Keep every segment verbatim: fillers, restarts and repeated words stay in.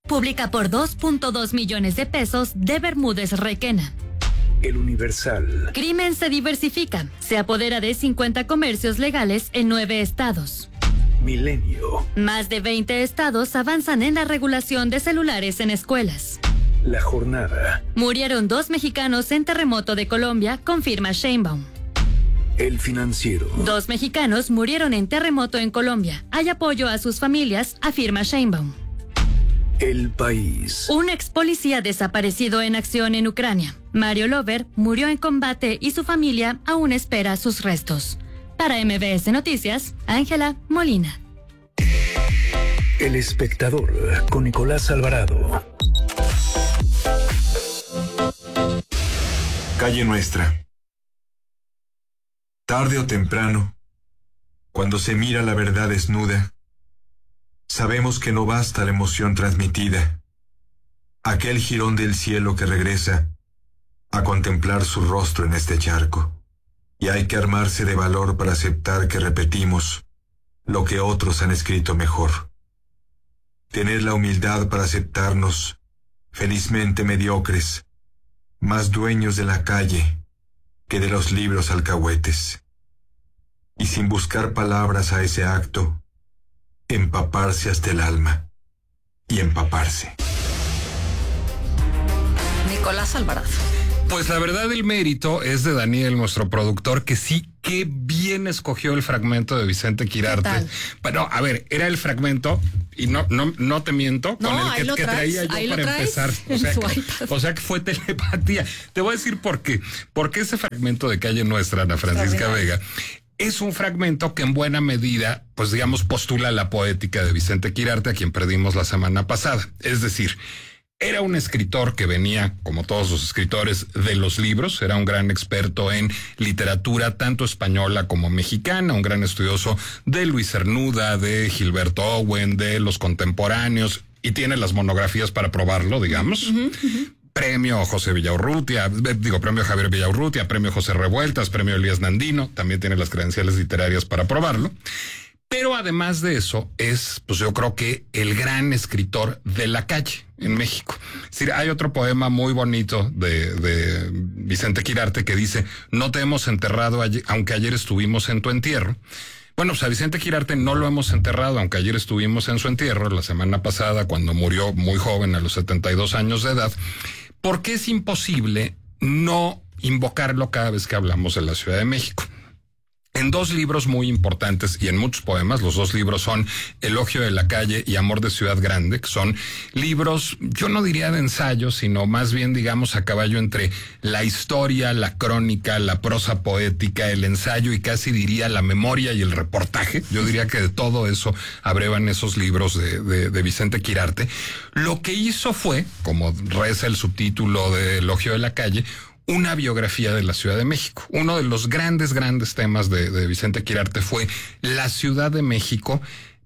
Publica por dos punto dos millones de pesos de Bermúdez Requena. El Universal. Crimen se diversifica. Se apodera de cincuenta comercios legales en nueve estados. Milenio. Más de veinte estados avanzan en la regulación de celulares en escuelas. La Jornada. Murieron dos mexicanos en terremoto de Colombia, confirma Sheinbaum. El Financiero. Dos mexicanos murieron en terremoto en Colombia. Hay apoyo a sus familias, afirma Sheinbaum. El País. Un ex policía desaparecido en acción en Ucrania. Mario Lover murió en combate y su familia aún espera sus restos. Para M B S Noticias, Ángela Molina. El Espectador con Nicolás Alvarado. Calle Nuestra. Tarde o temprano, cuando se mira la verdad desnuda, sabemos que no basta la emoción transmitida, aquel jirón del cielo que regresa a contemplar su rostro en este charco, y hay que armarse de valor para aceptar que repetimos lo que otros han escrito mejor. Tener la humildad para aceptarnos, felizmente mediocres, más dueños de la calle que de los libros alcahuetes. Y sin buscar palabras a ese acto, empaparse hasta el alma y empaparse. Nicolás Alvarado. Pues la verdad el mérito es de Daniel, nuestro productor, que sí, qué bien escogió el fragmento de Vicente Quirarte. Bueno, a ver, era el fragmento, y no, no, no te miento, no, con el que, que traía yo para empezar. O sea, que, o sea que fue telepatía. Te voy a decir por qué. Porque ese fragmento de Calle Nuestra, Ana Francisca Vega, es un fragmento que en buena medida, pues digamos, postula la poética de Vicente Quirarte, a quien perdimos la semana pasada. Es decir, era un escritor que venía, como todos los escritores, de los libros. Era un gran experto en literatura, tanto española como mexicana, un gran estudioso de Luis Cernuda, de Gilberto Owen, de los contemporáneos, y tiene las monografías para probarlo, digamos. Uh-huh, uh-huh. Premio José Villaurrutia, digo, premio Javier Villaurrutia, premio José Revueltas, premio Elías Nandino, también tiene las credenciales literarias para probarlo. Pero además de eso, es, pues yo creo que el gran escritor de la calle en México. Es decir, hay otro poema muy bonito de, de Vicente Quirarte que dice: no te hemos enterrado, ayer, aunque ayer estuvimos en tu entierro. Bueno, pues a Vicente Quirarte no lo hemos enterrado, aunque ayer estuvimos en su entierro, la semana pasada, cuando murió muy joven, a los setenta y dos años de edad, porque es imposible no invocarlo cada vez que hablamos de la Ciudad de México. En dos libros muy importantes y en muchos poemas, los dos libros son Elogio de la Calle y Amor de Ciudad Grande, que son libros, yo no diría de ensayo, sino más bien, digamos, a caballo entre la historia, la crónica, la prosa poética, el ensayo y casi diría la memoria y el reportaje. Yo diría que de todo eso abrevan esos libros de, de, de Vicente Quirarte. Lo que hizo fue, como reza el subtítulo de Elogio de la Calle, una biografía de la Ciudad de México. Uno de los grandes, grandes temas de, de Vicente Quirarte fue la Ciudad de México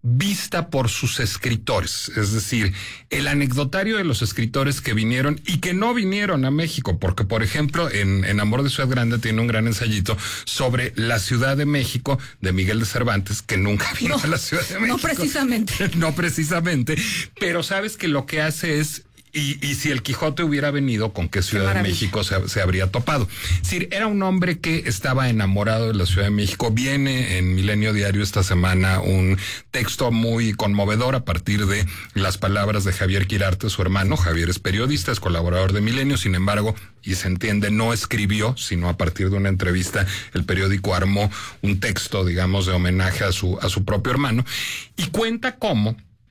vista por sus escritores, es decir, el anecdotario de los escritores que vinieron y que no vinieron a México, porque, por ejemplo, en, en Amor de Ciudad Grande tiene un gran ensayito sobre la Ciudad de México de Miguel de Cervantes, que nunca vino no, a la Ciudad de México. No precisamente. No precisamente, pero sabes que lo que hace es Y, y si el Quijote hubiera venido, ¿con qué Ciudad qué de México se, se habría topado? Es decir, era un hombre que estaba enamorado de la Ciudad de México. Viene en Milenio Diario esta semana un texto muy conmovedor a partir de las palabras de Javier Quirarte, su hermano. Javier es periodista, es colaborador de Milenio, sin embargo, y se entiende, no escribió, sino a partir de una entrevista, el periódico armó un texto, digamos, de homenaje a su, a su propio hermano, y cuenta cómo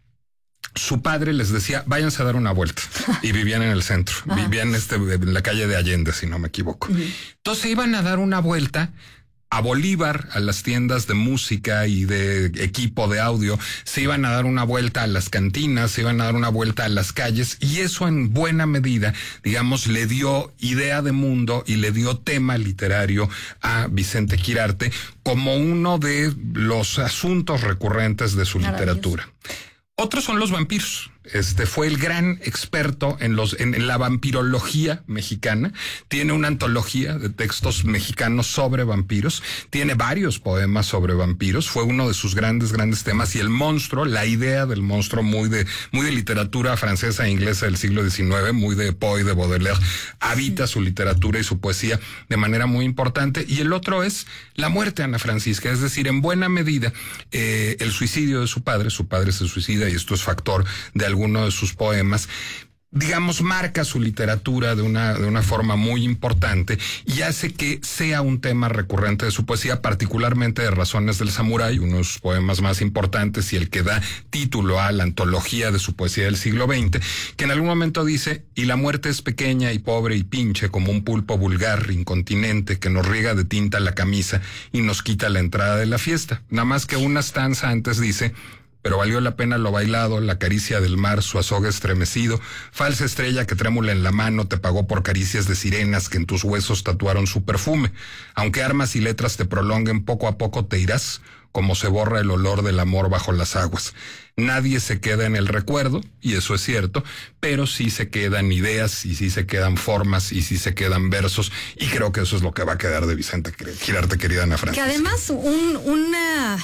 su padre les decía, váyanse a dar una vuelta. Y vivían en el centro. Ajá. Vivían este, en la calle de Allende, si no me equivoco. Uh-huh. Entonces iban a dar una vuelta a Bolívar, a las tiendas de música y de equipo de audio. Se iban a dar una vuelta a las cantinas, se iban a dar una vuelta a las calles. Y eso en buena medida, digamos, le dio idea de mundo y le dio tema literario a Vicente Quirarte como uno de los asuntos recurrentes de su literatura. Otros son los vampiros. Este fue el gran experto en los en, en la vampirología mexicana. Tiene una antología de textos mexicanos sobre vampiros. Tiene varios poemas sobre vampiros. Fue uno de sus grandes, grandes temas. Y el monstruo, la idea del monstruo muy de, muy de literatura francesa e inglesa del siglo diecinueve, muy de Poe y de Baudelaire, habita su literatura y su poesía de manera muy importante. Y el otro es la muerte de Ana Francisca. Es decir, en buena medida, eh, el suicidio de su padre, su padre se suicida y esto es factor de alguno de sus poemas, digamos, marca su literatura de una, de una forma muy importante y hace que sea un tema recurrente de su poesía, particularmente de Razones del Samurái, uno de sus poemas más importantes y el que da título a la antología de su poesía del siglo veinte, que en algún momento dice: y la muerte es pequeña y pobre y pinche como un pulpo vulgar, incontinente, que nos riega de tinta la camisa y nos quita la entrada de la fiesta. Nada más que una stanza antes dice: pero valió la pena lo bailado, la caricia del mar, su azogue estremecido, falsa estrella que trémula en la mano te pagó por caricias de sirenas que en tus huesos tatuaron su perfume. Aunque armas y letras te prolonguen, poco a poco te irás, como se borra el olor del amor bajo las aguas. Nadie se queda en el recuerdo, y eso es cierto, pero sí se quedan ideas, y sí se quedan formas, y sí se quedan versos, y creo que eso es lo que va a quedar de Vicente Quirarte, querida Ana Francisca. Que además un, una...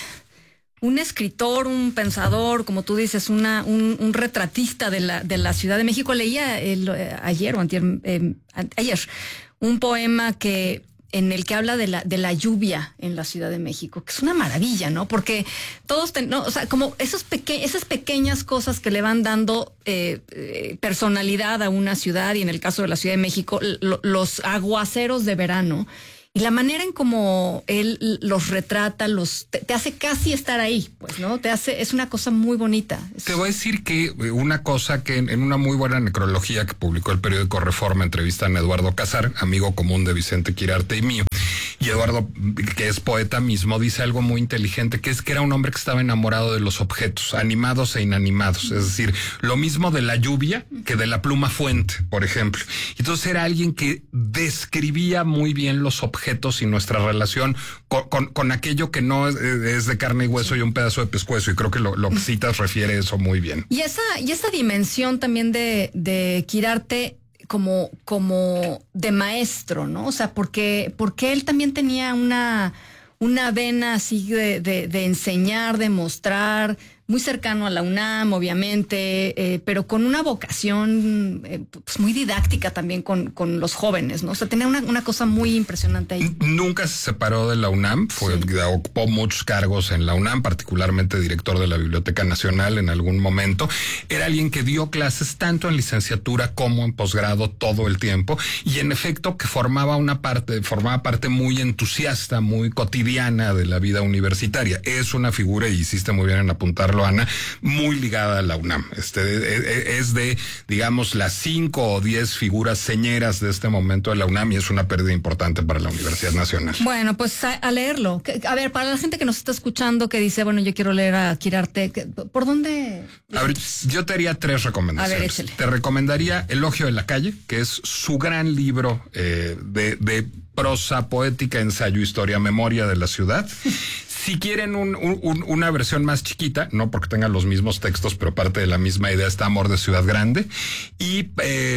un escritor, un pensador, como tú dices, una, un, un retratista de la, de la Ciudad de México. Leía el, eh, ayer o antier, eh, ayer un poema que en el que habla de la, de la lluvia en la Ciudad de México, que es una maravilla, ¿no? Porque todos, ten, no, o sea, como esos peque, esas pequeñas cosas que le van dando eh, eh, personalidad a una ciudad, y en el caso de la Ciudad de México, lo, los aguaceros de verano. Y la manera en cómo él los retrata, los te, te hace casi estar ahí, pues, ¿no? Te hace, es una cosa muy bonita. Te voy a decir que una cosa que en, en una muy buena necrología que publicó el periódico Reforma, entrevistan a Eduardo Casar, amigo común de Vicente Quirarte y mío, y Eduardo, que es poeta mismo, dice algo muy inteligente, que es que era un hombre que estaba enamorado de los objetos, animados e inanimados. Es decir, lo mismo de la lluvia que de la pluma fuente, por ejemplo. Entonces era alguien que describía muy bien los objetos y nuestra relación con, con, con aquello que no es, es de carne y hueso y un pedazo de pescuezo. Y creo que lo, lo que citas refiere eso muy bien. Y esa, y esa dimensión también de, de Quirarte como, como de maestro, ¿no? O sea, porque, porque él también tenía una, una vena así de, de, de enseñar, de mostrar, muy cercano a la UNAM, obviamente, eh, pero con una vocación eh, pues muy didáctica también con, con los jóvenes, ¿no? O sea, tenía una, una cosa muy impresionante ahí. Nunca se separó de la UNAM, fue, sí. Ocupó muchos cargos en la UNAM, particularmente director de la Biblioteca Nacional en algún momento. Era alguien que dio clases tanto en licenciatura como en posgrado todo el tiempo, y en efecto que formaba una parte, formaba parte muy entusiasta, muy cotidiana de la vida universitaria. Es una figura, y hiciste muy bien en apuntarlo, Ana, muy ligada a la UNAM. Este es de, digamos, las cinco o diez figuras señeras de este momento de la UNAM, y es una pérdida importante para la Universidad Nacional. Bueno, pues a, a leerlo. A ver, para la gente que nos está escuchando, que dice, bueno, yo quiero leer a Quirarte, ¿por dónde? A ver, yo te haría tres recomendaciones. A ver, échale. Te recomendaría Elogio de la Calle, que es su gran libro eh, de, de prosa poética, ensayo, historia, memoria de la ciudad. Si quieren un, un, una versión más chiquita, no porque tengan los mismos textos, pero parte de la misma idea, está Amor de Ciudad Grande. Y eh,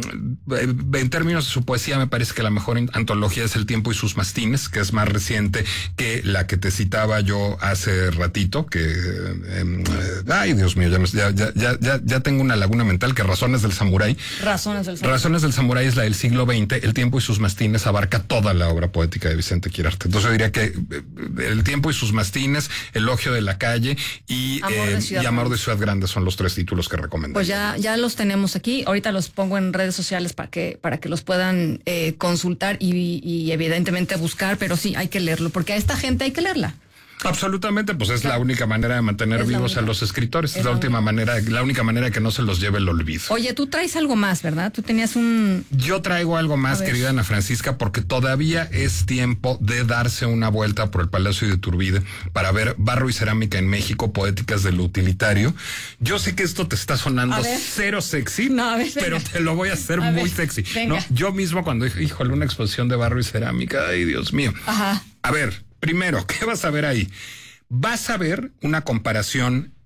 en términos de su poesía, me parece que la mejor antología es El Tiempo y sus Mastines, que es más reciente que la que te citaba yo hace ratito, que... Eh, ay, Dios mío, ya, ya, ya, ya, ya tengo una laguna mental, que Razones del Samurái. Razones del Samurái. Razones del Samurái es la del siglo veinte. El Tiempo y sus Mastines abarca toda la obra poética de Vicente Quirarte. Entonces yo diría que El Tiempo y sus Mastines, Elogio de la Calle y Amor, eh, de, y Amor de Ciudad Grande son los tres títulos que recomiendo. Pues ya, ya los tenemos aquí. Ahorita los pongo en redes sociales para que, para que los puedan eh, consultar y, y evidentemente buscar, pero sí, hay que leerlo, porque a esta gente hay que leerla. Absolutamente, pues es la única manera de mantener es vivos a los escritores. Es, es la, la última manera, la única manera de que no se los lleve el olvido. Oye, tú traes algo más, ¿verdad? Tú tenías un... Yo traigo algo más, querida Ana Francisca, porque todavía es tiempo de darse una vuelta por el Palacio de Iturbide para ver Barro y Cerámica en México, poéticas de lo utilitario. Yo sé que esto te está sonando cero sexy, no, a ver, pero te lo voy a hacer a muy ver, sexy. ¿No? Yo mismo cuando dije, híjole, una exposición de Barro y Cerámica, ay, Dios mío. Ajá. A ver, primero, ¿qué vas a ver ahí? Vas a ver una comparación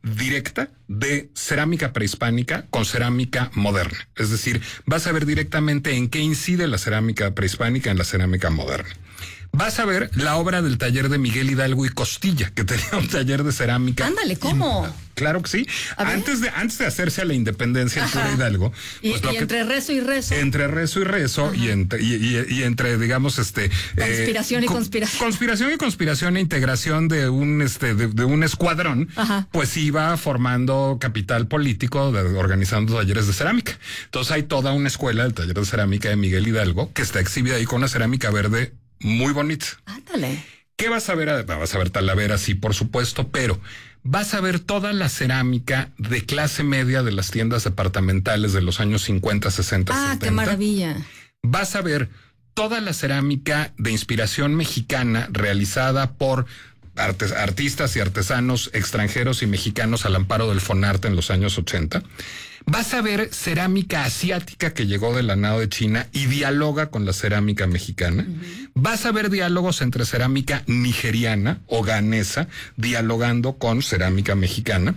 directa de cerámica prehispánica con cerámica moderna. Es decir, vas a ver directamente en qué incide la cerámica prehispánica en la cerámica moderna. Vas a ver la obra del taller de Miguel Hidalgo y Costilla, que tenía un taller de cerámica. Ándale, ¿cómo? Y, claro que sí. Antes de, antes de hacerse a la independencia el cura Hidalgo. Y, pues y entre que, rezo y rezo. Entre rezo y rezo y entre, y, y, y entre, digamos, este. Conspiración eh, y co conspiración. Conspiración y conspiración e integración de un, este, de, de un escuadrón, Ajá. pues iba formando capital político, de, organizando talleres de cerámica. Entonces hay toda una escuela del taller de cerámica de Miguel Hidalgo que está exhibida ahí con una cerámica verde muy bonita. Ándale. ¿Qué vas a ver? Vas a ver Talavera, sí, por supuesto, pero vas a ver toda la cerámica de clase media de las tiendas departamentales de los años cincuenta, sesenta, ah, setenta. ¡Qué maravilla! Vas a ver toda la cerámica de inspiración mexicana realizada por artes, artistas y artesanos extranjeros y mexicanos al amparo del Fonarte en los años ochenta. Vas a ver cerámica asiática que llegó del Lanao de China y dialoga con la cerámica mexicana. Uh-huh. Vas a ver diálogos entre cerámica nigeriana o ganesa dialogando con cerámica mexicana.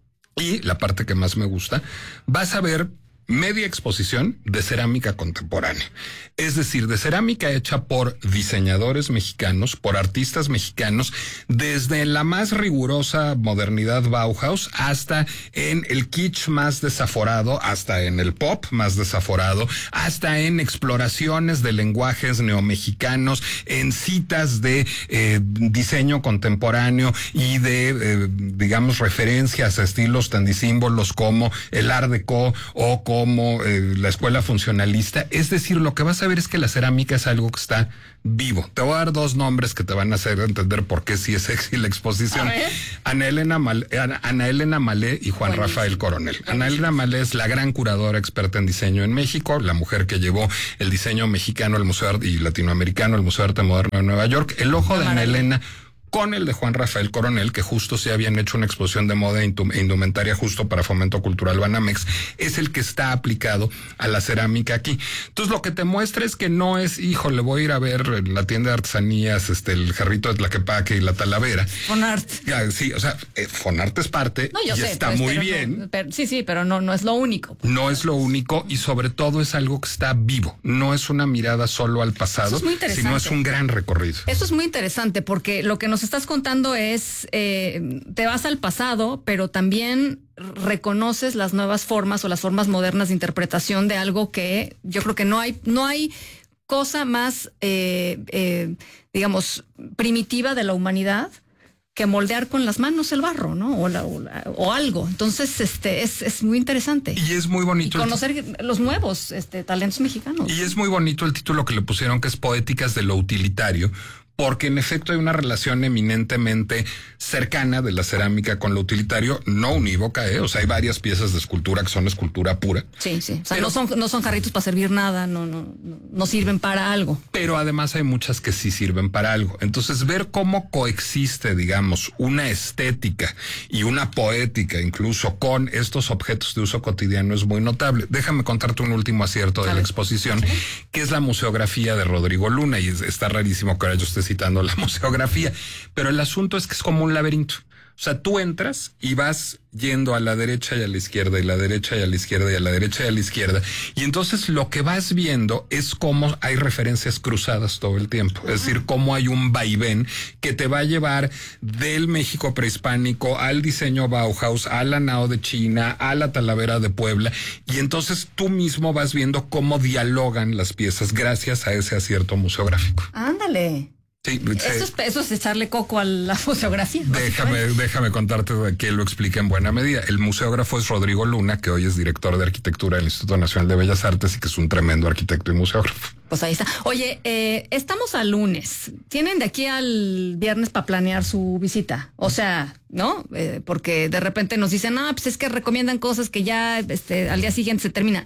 Y la parte que más me gusta, vas a ver media exposición de cerámica contemporánea. Es decir, de cerámica hecha por diseñadores mexicanos, por artistas mexicanos, desde la más rigurosa modernidad Bauhaus hasta en el kitsch más desaforado, hasta en el pop más desaforado, hasta en exploraciones de lenguajes neomexicanos, en citas de eh, diseño contemporáneo y de, eh, digamos, referencias a estilos tan disímbolos como el Art Deco o como como eh, la escuela funcionalista. Es decir, lo que vas a ver es que la cerámica es algo que está vivo. Te voy a dar dos nombres que te van a hacer entender por qué sí es sexy la exposición. Ana Elena, Mal Ana, Ana Elena Malé y Juan Buenísimo. Rafael Coronel. Buenísimo. Ana Elena Malé es la gran curadora experta en diseño en México, la mujer que llevó el diseño mexicano al Museo y latinoamericano al Museo de Arte Moderno de Nueva York. El ojo de Ana Elena con el de Juan Rafael Coronel, que justo se habían hecho una exposición de moda e indumentaria justo para Fomento Cultural Banamex, es el que está aplicado a la cerámica aquí. Entonces lo que te muestra es que no es, híjole, voy a ir a ver en la tienda de artesanías, este, el jarrito de Tlaquepaque y la Talavera. Fonart. Sí, o sea, eh, Fonart es parte no, yo y sé, está pues, muy bien. No, pero, sí, sí, pero no, no es lo único. Pues. No es lo único y sobre todo es algo que está vivo. No es una mirada solo al pasado, es sino es un gran recorrido. Eso es muy interesante porque lo que nos estás contando es, eh, te vas al pasado, pero también reconoces las nuevas formas o las formas modernas de interpretación de algo que yo creo que no hay, no hay cosa más, eh, eh, digamos, primitiva de la humanidad que moldear con las manos el barro, ¿no? O, la, o, la, o algo. Entonces, este, es, es muy interesante. Y es muy bonito. Y conocer los nuevos este, talentos mexicanos. Y es muy bonito el título que le pusieron, que es Poéticas de lo Utilitario, porque en efecto hay una relación eminentemente cercana de la cerámica con lo utilitario, no unívoca, ¿eh? O sea, hay varias piezas de escultura que son escultura pura. Sí, sí. O sea, pero, no son, no son jarritos para servir nada, no, no, no, no sirven para algo. Pero además hay muchas que sí sirven para algo. Entonces, ver cómo coexiste, digamos, una estética y una poética incluso con estos objetos de uso cotidiano es muy notable. Déjame contarte un último acierto de la exposición, ¿sí? Que es la museografía de Rodrigo Luna, y está rarísimo que ahora yo esté citando la museografía, pero el asunto es que es como un laberinto. O sea, tú entras y vas yendo a la derecha y a la izquierda, y la derecha y a la izquierda, y a la derecha y a la izquierda. Y entonces lo que vas viendo es cómo hay referencias cruzadas todo el tiempo. Es decir, cómo hay un vaivén que te va a llevar del México prehispánico al diseño Bauhaus, a la Nao de China, a la Talavera de Puebla. Y entonces tú mismo vas viendo cómo dialogan las piezas gracias a ese acierto museográfico. Ándale. Sí, eso, es, eso es echarle coco a la museografía. Déjame, déjame contarte que lo explica en buena medida. El museógrafo es Rodrigo Luna, que hoy es director de arquitectura del Instituto Nacional de Bellas Artes y que es un tremendo arquitecto y museógrafo. Pues ahí está. Oye, eh, estamos al lunes. ¿Tienen de aquí al viernes para planear su visita? O sea, ¿no? Eh, porque de repente nos dicen, ah, pues es que recomiendan cosas que ya este, al día siguiente se termina. No.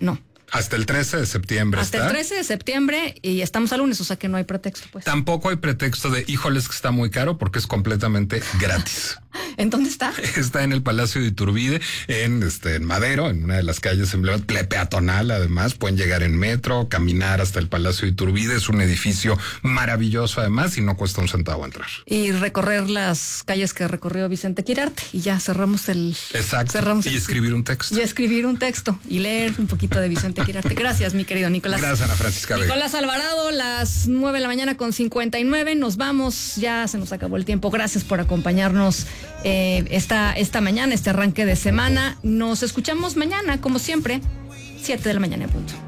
Hasta el trece de septiembre. Hasta está. el trece de septiembre y estamos a lunes, o sea que no hay pretexto, pues. Tampoco hay pretexto de, híjoles, que está muy caro, porque es completamente gratis. ¿En dónde está? Está en el Palacio de Iturbide, en este en Madero, en una de las calles emblemáticas, peatonal además. Pueden llegar en metro, caminar hasta el Palacio de Iturbide. Es un edificio maravilloso además y no cuesta un centavo entrar. Y recorrer las calles que recorrió Vicente Quirarte y ya cerramos el... Exacto. Cerramos y el, escribir un texto. Y escribir un texto y leer un poquito de Vicente Quirarte. Gracias, mi querido Nicolás. Gracias, Ana Francisca Vega. Nicolás Alvarado, las nueve de la mañana con cincuenta y nueve. Nos vamos, ya se nos acabó el tiempo. Gracias por acompañarnos eh, esta, esta mañana, este arranque de semana. Nos escuchamos mañana, como siempre, siete de la mañana en punto.